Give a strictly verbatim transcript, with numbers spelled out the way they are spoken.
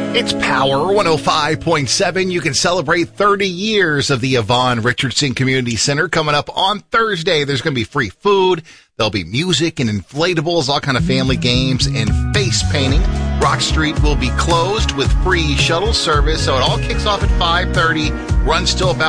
It's Power one oh five point seven. You can celebrate thirty years of the Yvonne Richardson Community Center coming up on Thursday. There's going to be free food. There'll be music and inflatables, all kind of family games and face painting. Rock Street will be closed with free shuttle service, so it all kicks off at five thirty, runs till about